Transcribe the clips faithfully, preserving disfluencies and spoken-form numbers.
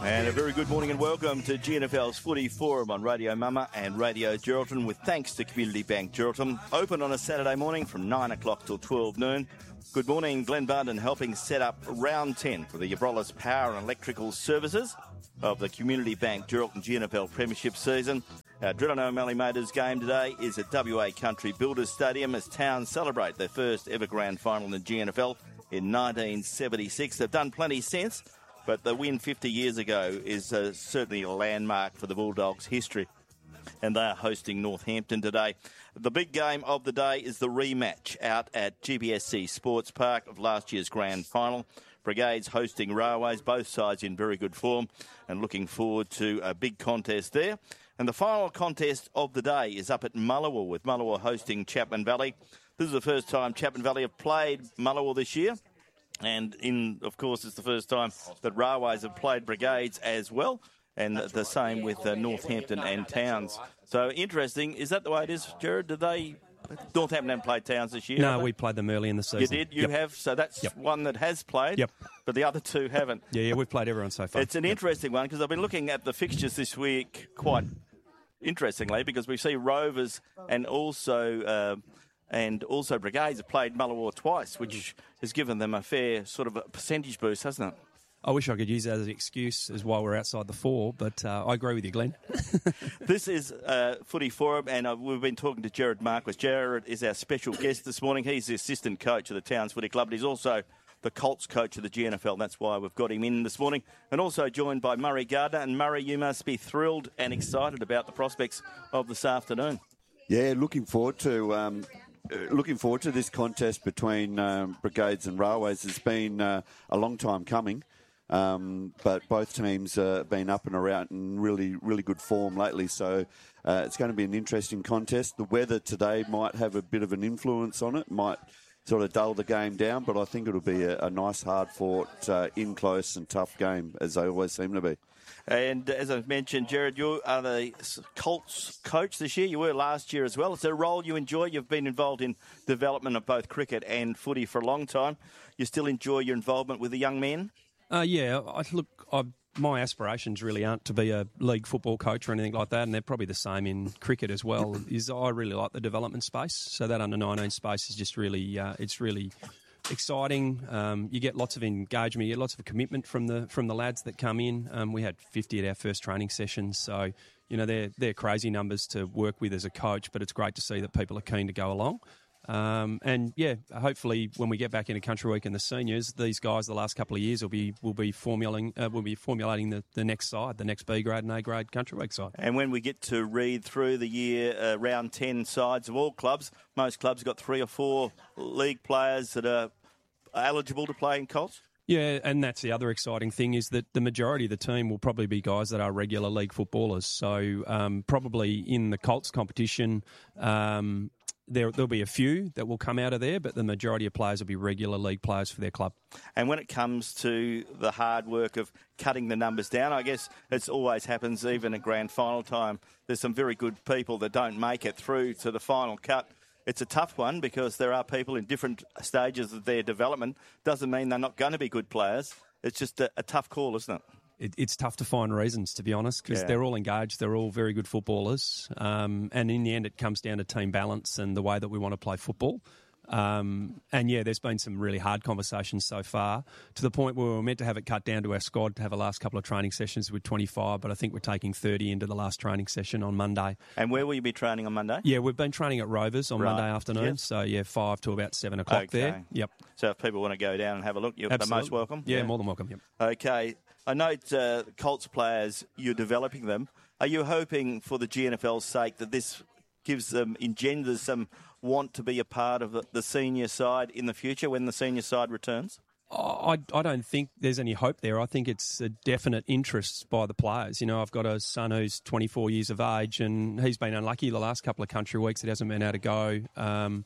And a very good morning and welcome to G N F L's Footy Forum on Radio Mama and Radio Geraldton, with thanks to Community Bank Geraldton. Open on a Saturday morning from nine o'clock till twelve noon. Good morning, Glenn Barden helping set up round ten for the Abrolhos Power and Electrical Services of the Community Bank Geraldton G N F L Premiership season. Our Drill and O'Malley Motors game today is at W A Country Builders Stadium as Towns celebrate their first ever grand final in the G N F L in nineteen seventy-six. They've done plenty since, but the win fifty years ago is uh, certainly a landmark for the Bulldogs' history. And they are hosting Northampton today. The big game of the day is the rematch out at G B S C Sports Park of last year's grand final. Brigades hosting Railways, both sides in very good form, and looking forward to a big contest there. And the final contest of the day is up at Mullawall, with Mullawall hosting Chapman Valley. This is the first time Chapman Valley have played Mullawall this year. And, in, of course, it's the first time that Railways have played Brigades as well. And the same with uh, Northampton and Towns. So, interesting. Is that the way it is, Jared? Did they... Northampton haven't played Towns this year? No, we played them early in the season. You did? You yep. have? So that's yep. one that has played, yep. but the other two haven't. Yeah, yeah, we've played everyone so far. It's an yep. interesting one because I've been looking at the fixtures this week quite interestingly, because we see Rovers and also... Uh, And also Brigades have played Mullawall twice, which has given them a fair sort of a percentage boost, hasn't it? I wish I could use that as an excuse as while we're outside the four, but uh, I agree with you, Glenn. This is uh, Footy Forum, and uh, we've been talking to Jared Marquis. Jared is our special guest this morning. He's the assistant coach of the Towns Footy Club, but he's also the Colts coach of the G N F L. That's why we've got him in this morning. And also joined by Murray Gardner. And Murray, you must be thrilled and excited about the prospects of this afternoon. Yeah, looking forward to... Um Looking forward to this contest between um, Brigades and Railways. It's been uh, a long time coming, um, but both teams have uh, been up and around in really, really good form lately. So uh, it's going to be an interesting contest. The weather today might have a bit of an influence on it, might sort of dull the game down, but I think it'll be a, a nice, hard-fought, uh, in-close and tough game, as they always seem to be. And as I've mentioned, Jared, you are the Colts coach this year. You were last year as well. It's a role you enjoy. You've been involved in development of both cricket and footy for a long time. You still enjoy your involvement with the young men? Uh, yeah, I, look, I, my aspirations really aren't to be a league football coach or anything like that, and they're probably the same in cricket as well. Is I really like the development space, so that under nineteen space is just really, uh, it's really... exciting. Um, you get lots of engagement. You get lots of commitment from the from the lads that come in. Um, we had fifty at our first training sessions, so you know they're they're crazy numbers to work with as a coach. But it's great to see that people are keen to go along. Um, and yeah, hopefully when we get back into Country Week and the seniors, these guys the last couple of years will be will be formulating uh, will be formulating the, the next side, the next B grade and A grade Country Week side. And when we get to read through the year, uh, round ten sides of all clubs, most clubs have got three or four league players that are eligible to play in Colts. Yeah, and that's the other exciting thing is that the majority of the team will probably be guys that are regular league footballers. So um, probably in the Colts competition. Um, There, there'll be a few that will come out of there, but the majority of players will be regular league players for their club. And when it comes to the hard work of cutting the numbers down, I guess it always happens even at grand final time. There's some very good people that don't make it through to the final cut. It's a tough one because there are people in different stages of their development. Doesn't mean they're not going to be good players. It's just a, a tough call, isn't it? It, it's tough to find reasons, to be honest, because yeah. they're all engaged. They're all very good footballers. Um, and in the end, it comes down to team balance and the way that we want to play football. Um, and, yeah, there's been some really hard conversations so far to the point where we were meant to have it cut down to our squad to have a last couple of training sessions with twenty-five, but I think we're taking thirty into the last training session on Monday. And where will you be training on Monday? Yeah, we've been training at Rovers on right. Monday afternoon. Yep. So, yeah, five to about seven o'clock okay. there. Yep. So if people want to go down and have a look, you're Absolutely. the most welcome? Yeah, yeah, more than welcome, yep. Okay. I note uh, Colts players, you're developing them. Are you hoping for the G N F L's sake that this gives them, engenders some want to be a part of the senior side in the future when the senior side returns? I, I don't think there's any hope there. I think it's a definite interest by the players. You know, I've got a son who's twenty-four years of age and he's been unlucky the last couple of country weeks. It hasn't been able to go. Um,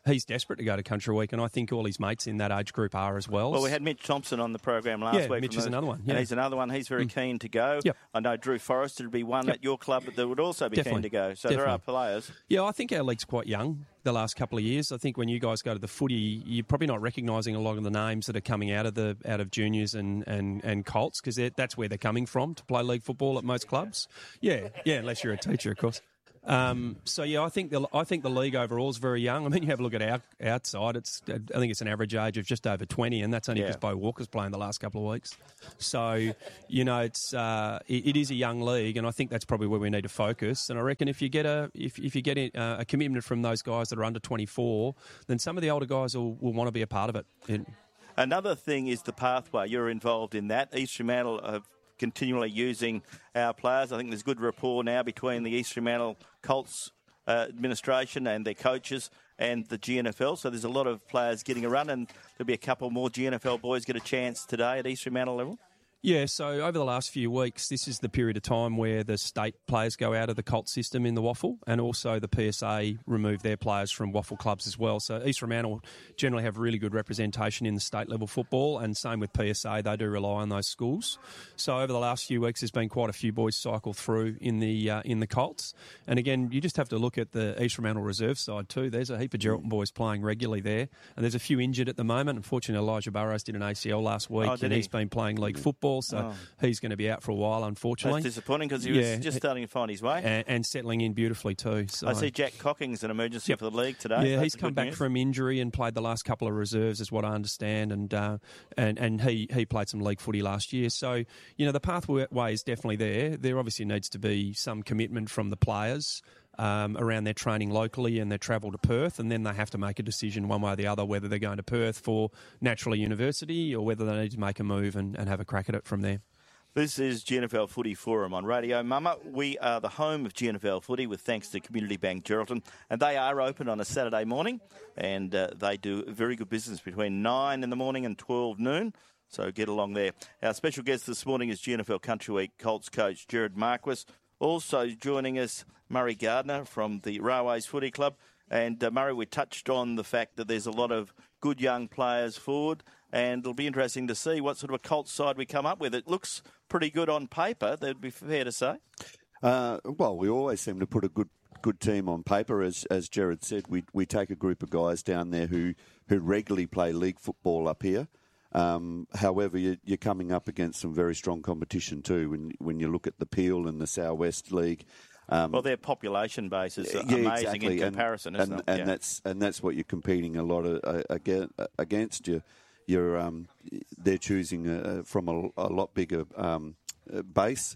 he's desperate to go to Country Week, and I think all his mates in that age group are as well. Well, we had Mitch Thompson on the program last yeah, week. Mitch is the, another one. Yeah. And he's another one. He's very Mm. keen to go. Yep. I know Drew Forrester would be one Yep. at your club that would also be Definitely. keen to go. So Definitely. there are players. Yeah, I think our league's quite young the last couple of years. I think when you guys go to the footy, you're probably not recognising a lot of the names that are coming out of the out of juniors and, and, and Colts, because that's where they're coming from to play league football at most clubs. Yeah, yeah, unless you're a teacher, of course. Um, so yeah, I think the I think the league overall is very young. I mean, you have a look at our outside; it's I think it's an average age of just over twenty, and that's only Yeah. because Bo Walker's playing the last couple of weeks. So you know, it's uh, it, it is a young league, and I think that's probably where we need to focus. And I reckon if you get a if if you get a, a commitment from those guys that are under twenty-four, then some of the older guys will, will want to be a part of it. And, Another thing is the pathway. You're involved in that. East Fremantle have continually using our players. I think there's good rapport now between the East Fremantle Colts uh, administration and their coaches and the G N F L. So there's a lot of players getting a run, and there'll be a couple more G N F L boys get a chance today at East Fremantle level. Yeah, so over the last few weeks, this is the period of time where the state players go out of the Colt system in the Waffle, and also the P S A remove their players from Waffle clubs as well. So East Fremantle generally have really good representation in the state level football, and same with P S A, they do rely on those schools. So over the last few weeks, there's been quite a few boys cycle through in the uh, in the Colts. And again, you just have to look at the East Fremantle reserve side too. There's a heap of Geraldton boys playing regularly there, and there's a few injured at the moment. Unfortunately, Elijah Burrows did an A C L last week, Oh, did and he? he's been playing league football. So Oh. he's going to be out for a while, unfortunately. That's disappointing because he Yeah. was just starting to find his way. And, and settling in beautifully too. So. I see Jack Cocking's an emergency Yep. for the league today. Yeah, so he's that's come good back news. from injury and played the last couple of reserves, is what I understand, and uh, and and he he played some league footy last year. So you know the pathway is definitely there. There obviously needs to be some commitment from the players um, around their training locally and their travel to Perth, and then they have to make a decision one way or the other whether they're going to Perth for Naturally University or whether they need to make a move and, and have a crack at it from there. This is G N F L Footy Forum on Radio Mama. We are the home of G N F L Footy with thanks to Community Bank Geraldton, and they are open on a Saturday morning, and uh, they do very good business between nine in the morning and twelve noon, so get along there. Our special guest this morning is G N F L Country Week Colts coach Gerard Marquis. Also joining us, Murray Gardner from the Railways Footy Club. And uh, Murray, we touched on the fact that there's a lot of good young players forward, and it'll be interesting to see what sort of a Colts side we come up with. It looks pretty good on paper, that'd be fair to say. Uh, well, we always seem to put a good good team on paper. As as Gerard said, we we take a group of guys down there who, who regularly play league football up here. Um, however, you, you're coming up against some very strong competition too when when you look at the Peel and the South West League. Um, Well, their population base is uh, yeah, amazing exactly. in comparison, and, isn't and, it? And Yeah. that's and that's what you're competing a lot of, uh, against, against you. You're um, they're choosing uh, from a, a lot bigger um, uh, base.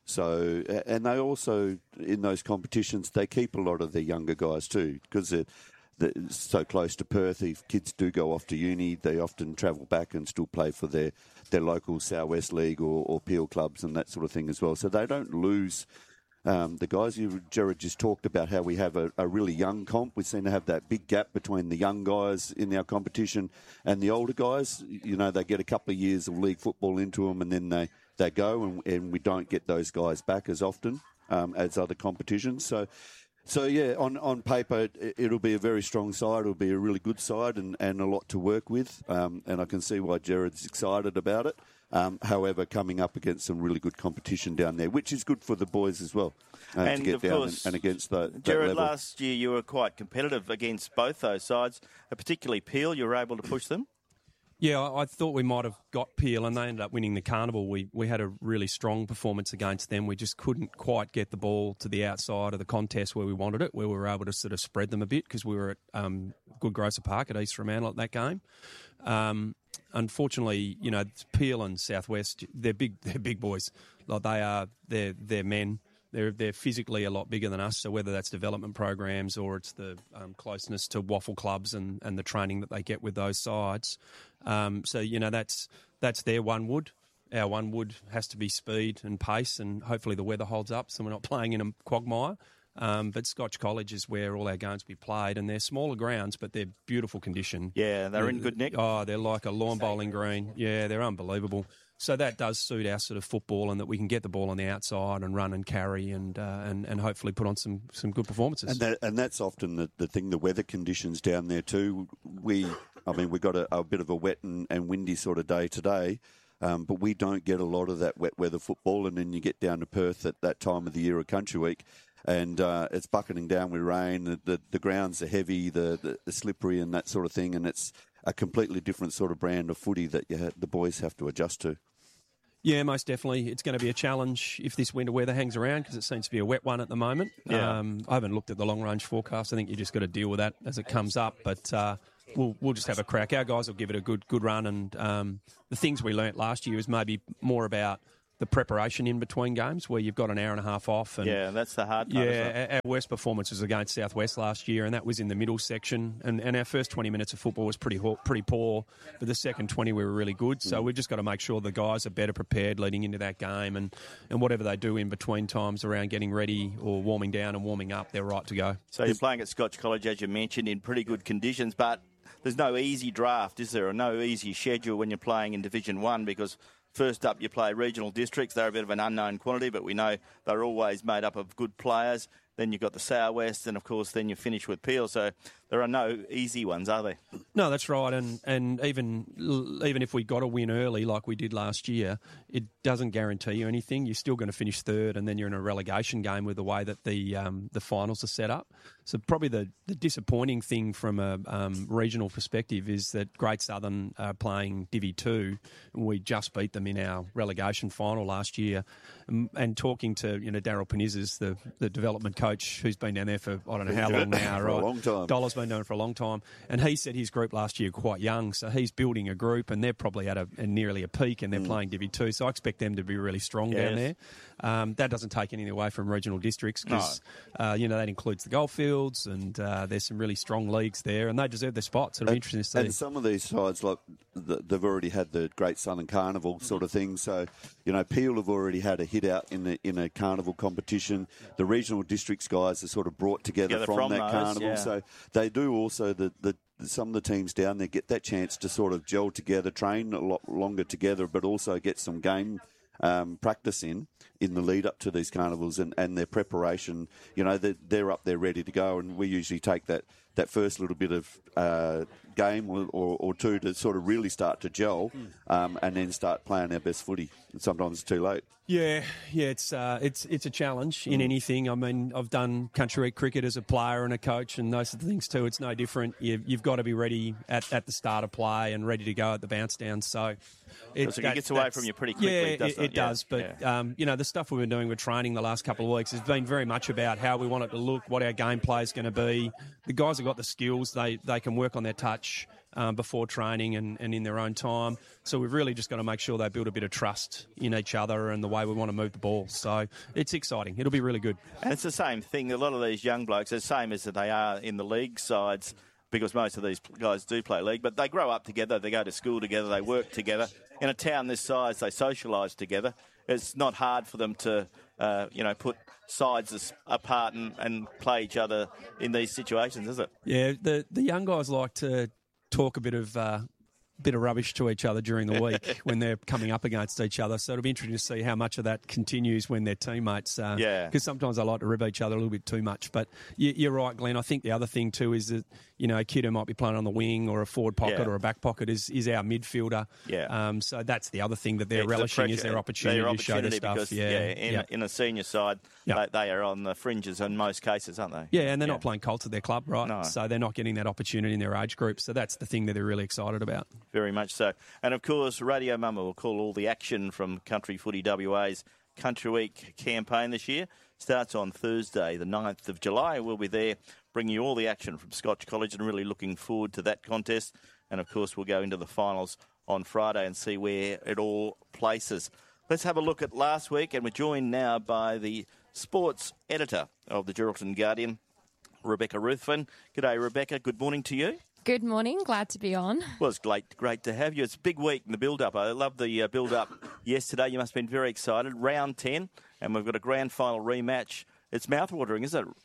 So and they also in those competitions they keep a lot of their younger guys too because they're, they're so close to Perth. If kids do go off to uni, they often travel back and still play for their, their local South West League or, or Peel clubs and that sort of thing as well. So they don't lose. Um, the guys, you, Gerard just talked about how we have a, a really young comp. We seem to have that big gap between the young guys in our competition and the older guys. You know, they get a couple of years of league football into them and then they, they go and, and we don't get those guys back as often um, as other competitions. So, so yeah, on, on paper, it, it'll be a very strong side. It'll be a really good side and, and a lot to work with. Um, and I can see why Gerard's excited about it. Um, however, coming up against some really good competition down there, which is good for the boys as well uh, And to get of down course, and, and against the, that Gerard, level. last year you were quite competitive against both those sides, uh, particularly Peel. You were able to push them. Yeah, I I thought we might have got Peel, and they ended up winning the Carnival. We we had a really strong performance against them. We just couldn't quite get the ball to the outside of the contest where we wanted it, where we were able to sort of spread them a bit because we were at um, Good Grocer Park at East Fremantle at that game. Um, unfortunately, you know, Peel and Southwest, they're big. They're big boys. Like they are. They're they're men. They're they're physically a lot bigger than us. So whether that's development programs or it's the um, closeness to waffle clubs and, and the training that they get with those sides, um, so you know that's that's their one wood. Our one wood has to be speed and pace, and hopefully the weather holds up, so we're not playing in a quagmire. Um, but Scotch College is where all our games be played, and they're smaller grounds, but they're beautiful condition. Yeah, they're in good nick. Oh, they're like a lawn bowling green. Yeah, they're unbelievable. so that does suit our sort of football, and that we can get the ball on the outside and run and carry and uh, and, and hopefully put on some, some good performances. And that, and that's often the, the thing, the weather conditions down there too. We, I mean, we got a, a bit of a wet and, and windy sort of day today, um, but we don't get a lot of that wet weather football. And then you get down to Perth at that time of the year of Country Week, and uh, it's bucketing down with rain. The, the, the grounds are heavy, the, the, the slippery and that sort of thing, and it's a completely different sort of brand of footy that you ha- the boys have to adjust to. Yeah, most definitely. It's going to be a challenge if this winter weather hangs around, because it seems to be a wet one at the moment. Yeah. Um, I haven't looked at the long-range forecast. I think you just got to deal with that as it comes up. But uh, we'll we'll just have a crack. Our guys will give it a good good run. And um, the things we learnt last year is maybe more about the preparation in between games, where you've got an hour and a half off. And Yeah, that's the hard part. isn't it? yeah, our our worst performance was against Southwest last year, and that was in the middle section. And, and our first twenty minutes of football was pretty ho- pretty poor, but the second twenty we were really good. So we've just got to make sure the guys are better prepared leading into that game, and, and whatever they do in between times around getting ready or warming down and warming up, they're right to go. So you're playing at Scotch College, as you mentioned, in pretty good conditions, but there's no easy draft, is there? Or no easy schedule when you're playing in Division One, because first up you play regional districts. They're a bit of an unknown quantity, but we know they're always made up of good players. Then you've got the Southwest, and of course then you finish with Peel. So there are no easy ones, are there? No, that's right. And and even even if we got a win early like we did last year, it doesn't guarantee you anything. You're still going to finish third, and then you're in a relegation game with the way that the um, the finals are set up. So probably the, the disappointing thing from a um, regional perspective is that Great Southern are playing Divi two, and we just beat them in our relegation final last year. And, and talking to you know Daryl Panizas, the the development coach who's been down there for I don't know how long now, For right? a long time. Dollar's been doing it for a long time, and he said his group last year quite young, so he's building a group, and they're probably at a, a nearly a peak, and they're mm. playing Divi two. So I expect them to be really strong yes. down there. Um, that doesn't take anything away from regional districts, because no. uh, you know that includes the Goldfields, and uh, there's some really strong leagues there, and they deserve their spots. It'll be interesting to see. And some of these sides, like the, they've already had the Great Southern Carnival sort of thing. So you know, Peel have already had a hit out in the in a carnival competition. The regional districts guys are sort of brought together, together from, from that those, carnival. yeah. So they do also the, the some of the teams down there get that chance to sort of gel together, train a lot longer together, but also get some game um, practice in in the lead up to these carnivals, and, and their preparation. You know, they're, they're up there ready to go, and we usually take that, that first little bit of uh, game or, or, or two to sort of really start to gel, um, and then start playing our best footy. And sometimes it's too late. Yeah, yeah, it's uh, it's it's a challenge in anything. I mean, I've done country cricket as a player and a coach, and those sorts of things too. It's no different. You've, you've got to be ready at, at the start of play and ready to go at the bounce down. So it, so it gets away from you pretty quickly, yeah, doesn't it? it? It yeah, does. But yeah. um, you know, the stuff we've been doing with training the last couple of weeks has been very much about how we want it to look, what our gameplay is going to be. The guys have got the skills; they they can work on their touch Um, before training and, and in their own time. So we've really just got to make sure they build a bit of trust in each other and the way we want to move the ball. So it's exciting. It'll be really good. And it's the same thing. A lot of these young blokes, the same as they are in the league sides, because most of these guys do play league, but they grow up together, they go to school together, they work together. In a town this size, they socialise together. It's not hard for them to, uh, you know, put sides apart and, and play each other in these situations, is it? Yeah, the, the young guys like to talk a bit of uh, bit of rubbish to each other during the week when they're coming up against each other. So it'll be interesting to see how much of that continues when they're teammates. Uh, yeah. Because sometimes they like to rib each other a little bit too much. But you, you're right, Glenn. I think the other thing too is that, you know, a kid who might be playing on the wing or a forward pocket yeah. or a back pocket is, is our midfielder. Yeah. Um, so that's the other thing that they're yeah, relishing the is their opportunity, their opportunity to show their because, stuff. Yeah. yeah in, yeah. in a senior side, yeah. they, they are on the fringes in most cases, aren't they? Yeah, and they're yeah. not playing Colts at their club, right? No. So they're not getting that opportunity in their age group. So that's the thing that they're really excited about. Very much so. And, of course, Radio Mama will call all the action from Country Footy W A's Country Week campaign this year. Starts on Thursday, the ninth of July. We'll be there bringing you all the action from Scotch College and really looking forward to that contest. And, of course, we'll go into the finals on Friday and see where it all places. Let's have a look at last week, and we're joined now by the sports editor of the Geraldton Guardian, Rebecca Ruthven. G'day, Rebecca. Good morning to you. Good morning. Glad to be on. Well, it's great, great to have you. It's a big week in the build-up. I love the uh, build-up yesterday. You must have been very excited. Round ten, and we've got a grand final rematch. It's mouth-watering, isn't it?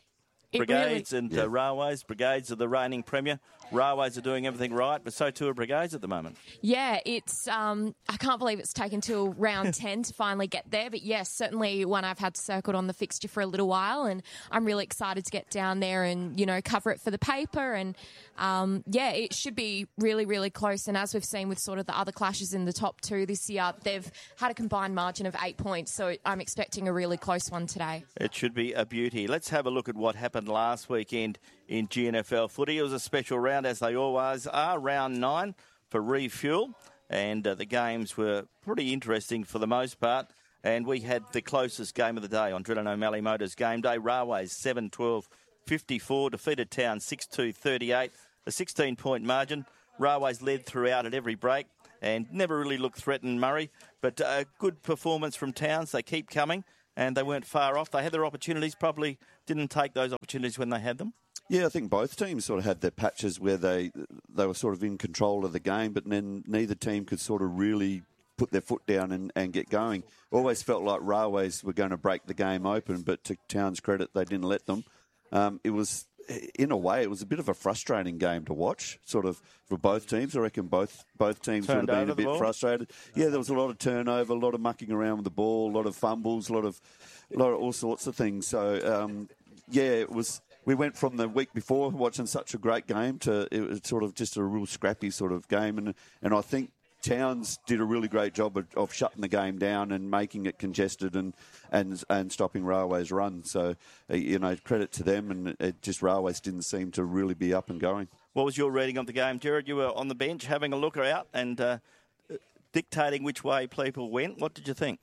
It Brigades really, and Yeah. uh, Railways. Brigades are the reigning premier. Railways are doing everything right, but so too are Brigades at the moment. yeah, it's. Um, I can't believe it's taken till round ten to finally get there. But yes, certainly one I've had circled on the fixture for a little while, and I'm really excited to get down there and you know cover it for the paper. And um, yeah, it should be really, really close. And as we've seen with sort of the other clashes in the top two this year, they've had a combined margin of eight points. So I'm expecting a really close one today. It should be a beauty. Let's have a look at what happened last weekend in G N F L footy. It was a special round, as they always are, round nine for refuel. And uh, the games were pretty interesting for the most part. And we had the closest game of the day on Drilling O'Malley Motors Game Day. Railways seven twelve fifty-four, defeated Town six two thirty-eight, a sixteen-point margin. Railways led throughout at every break and never really looked threatened, Murray. But a uh, good performance from Towns. They keep coming. And they weren't far off. They had their opportunities, probably didn't take those opportunities when they had them. Yeah, I think both teams sort of had their patches where they they were sort of in control of the game, but then neither team could sort of really put their foot down and, and get going. Always felt like Railways were going to break the game open, but to Town's credit, they didn't let them. Um, it was, in a way, it was a bit of a frustrating game to watch, sort of, for both teams. I reckon both both teams Turned would have been over a the bit ball. frustrated. Yeah, there was a lot of turnover, a lot of mucking around with the ball, a lot of fumbles, a lot of, a lot of all sorts of things. So, um, yeah, it was... We went from the week before watching such a great game to it was sort of just a real scrappy sort of game. And and I think Towns did a really great job of, of shutting the game down and making it congested and, and, and stopping Railways' run. So, uh, you know, credit to them. And it just Railways didn't seem to really be up and going. What was your reading of the game, Jared? You were on the bench having a look out and uh, dictating which way people went. What did you think?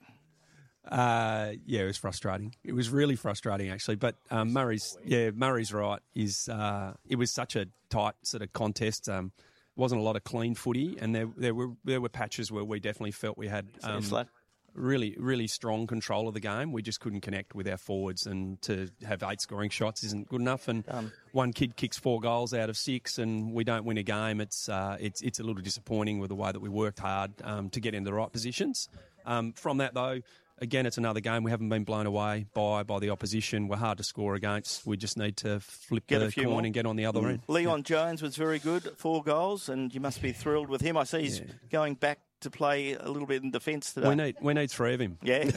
Uh, yeah, it was frustrating. It was really frustrating, actually. But um, Murray's, yeah, Murray's right. Is uh, it was such a tight sort of contest. Um, wasn't a lot of clean footy, and there there were there were patches where we definitely felt we had um, really really strong control of the game. We just couldn't connect with our forwards, and to have eight scoring shots isn't good enough. And Um, one kid kicks four goals out of six, and we don't win a game. It's uh, it's it's a little disappointing with the way that we worked hard um, to get in the right positions. Um, from that though. Again, it's another game. We haven't been blown away by by the opposition. We're hard to score against. We just need to flip Get a the few coin more. and get on the other end. Leon Jones was very good, four goals, and you must be thrilled with him. I see he's Yeah. going back to play a little bit in defence today. We need we need three of him. Yeah.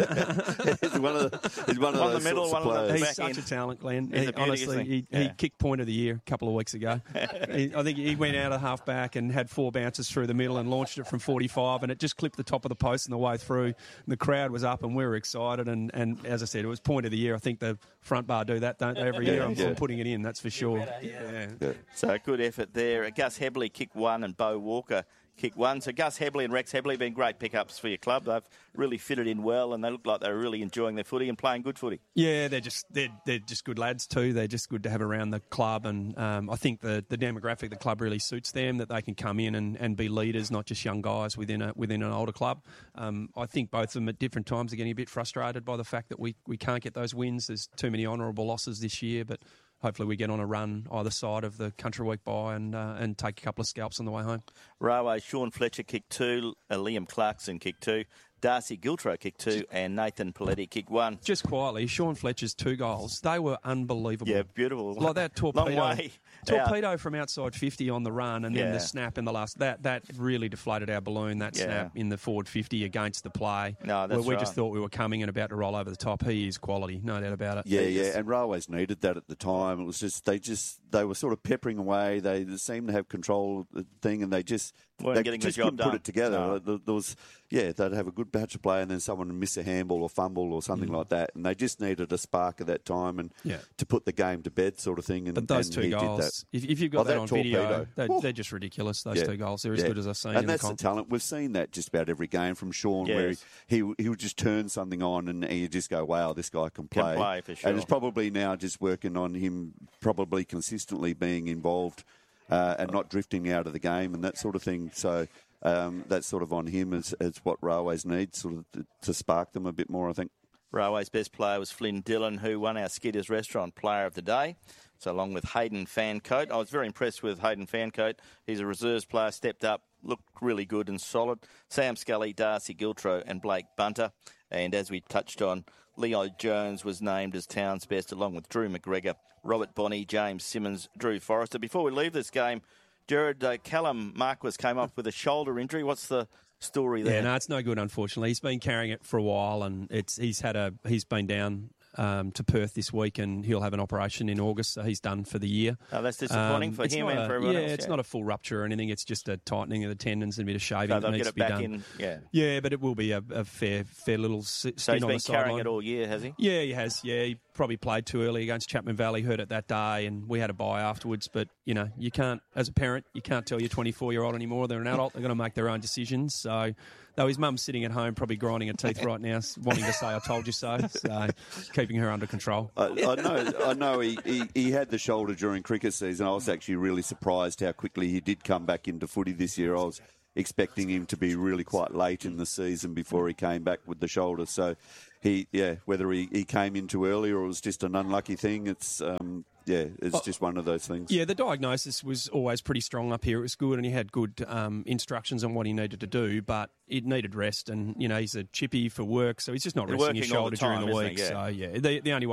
he's one of the, he's one of One in those the middle, sorts of one on the players. He's back such end. a talent, Glenn. He's He- a beauty, honestly, isn't he? he, Yeah. he kicked point of the year a couple of weeks ago. he, I think he went out of half back and had four bounces through the middle and launched it from forty-five, and it just clipped the top of the post on the way through. And the crowd was up, and we were excited. And, and as I said, it was point of the year. I think the front bar do that, don't they, every Yeah, year? I'm, yeah. I'm putting it in, that's for sure. Yeah. Yeah. So a good effort there. Gus Hebley kicked one and Bo Walker kicked one. So Gus Hebley and Rex Hebley have been great pickups for your club. They've really fitted in well, and they look like they're really enjoying their footy and playing good footy. Yeah, they're just they're they're just good lads too. They're just good to have around the club, and um, I think the, the demographic of the club really suits them. That they can come in and, and be leaders, not just young guys within a within an older club. Um, I think both of them at different times are getting a bit frustrated by the fact that we, we can't get those wins. There's too many honourable losses this year, but hopefully we get on a run either side of the country week bye and uh, and take a couple of scalps on the way home. Railway, Sean Fletcher kicked two, uh, Liam Clarkson kicked two, Darcy Giltro kicked two, and Nathan Paletti kicked one. Just quietly, Sean Fletcher's two goals, they were unbelievable. Yeah, beautiful. Like that torpedo, Long way torpedo from outside fifty on the run, and then Yeah. the snap in the last. That that really deflated our balloon. That Yeah. snap in the forward fifty against the play. No, that's where we just right. thought we were coming and about to roll over the top. He is quality, no doubt about it. Yeah, They yeah, just- and Railways needed that at the time. It was just they just they were sort of peppering away. They seemed to have control of the thing, and they just Weren't they getting the just job couldn't done. put it together. No. There, there was yeah, they'd have a good batch of play, and then someone would miss a handball or fumble or something like that, and they just needed a spark at that time and Yeah. to put the game to bed, sort of thing. And But those and two he did goals, that. if, if you've got Oh, that, that on video, torpedo. they're, Whew. they're just ridiculous. Those Yeah. two goals, they're as Yeah. good as I've seen. And in that's the the comp. talent. We've seen that just about every game from Sean, where Yes. he, he he would just turn something on and you just go, wow, this guy can play. play, for sure. And it's probably now just working on him probably consistently being involved uh, and not drifting out of the game and that sort of thing. So um, that's sort of on him as, as what Railways need, sort of to, to spark them a bit more, I think. Railway's best player was Flynn Dillon, who won our Skidders Restaurant Player of the Day. So along with Hayden Fancoat. I was very impressed with Hayden Fancoat. He's a reserves player, stepped up looked really good and solid. Sam Scully, Darcy Giltro and Blake Bunter. And as we touched on, Leo Jones was named as Town's best, along with Drew McGregor, Robert Bonney, James Simmons, Drew Forrester. Before we leave this game, Jared, uh, Callum Marquis came up with a shoulder injury. What's the story there? Yeah, no, it's no good, unfortunately. He's been carrying it for a while, and it's he's had a he's been down um, to Perth this week, and he'll have an operation in August, so he's done for the year. Oh, that's disappointing um, for him and a, for everyone yeah, else. It's yeah. not a full rupture or anything. It's just a tightening of the tendons and a bit of shaving So that they'll needs get it to be back done. in. Yeah, yeah, but it will be a, a fair, fair little spin so he's on been the carrying sideline. it all year, has he? Yeah, he has. Yeah, he probably played too early against Chapman Valley, hurt it that day, and we had a bye afterwards. But, you know, you can't, as a parent, you can't tell your twenty-four-year-old anymore. They're an adult. They're going to make their own decisions. So, though his mum's sitting at home probably grinding her teeth right now, wanting to say, I told you so. So, keeping her under control. I, I know I know he, he, he had the shoulder during cricket season. I was actually really surprised how quickly he did come back into footy this year. I was expecting him to be really quite late in the season before he came back with the shoulder. So, he yeah, whether he, he came in too early or it was just an unlucky thing, it's um, yeah, it's oh, just one of those things. Yeah, the diagnosis was always pretty strong up here. It was good, and he had good um, instructions on what he needed to do, but it needed rest. And you know, he's a chippy for work, so he's just not They're resting his shoulder time, during the week. Yeah. So yeah, the, the only way